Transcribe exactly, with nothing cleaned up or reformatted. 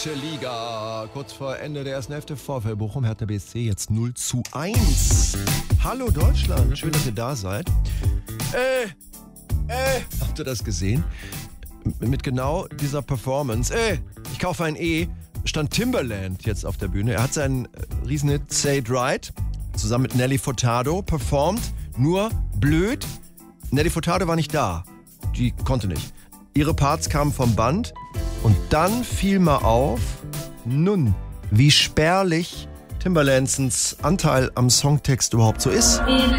Dritte Liga. Kurz vor Ende der ersten Hälfte. VfL Bochum, Hertha B S C jetzt null zu eins. Hallo Deutschland, schön, dass ihr da seid. Äh, äh, habt ihr das gesehen? Mit genau dieser Performance, äh, ich kaufe ein E, stand Timbaland jetzt auf der Bühne. Er hat seinen Riesenhit Say It Right zusammen mit Nelly Furtado performt. Nur blöd, Nelly Furtado war nicht da. Die konnte nicht. Ihre Parts kamen vom Band und dann fiel mal auf, nun, wie spärlich Timbalands Anteil am Songtext überhaupt so ist.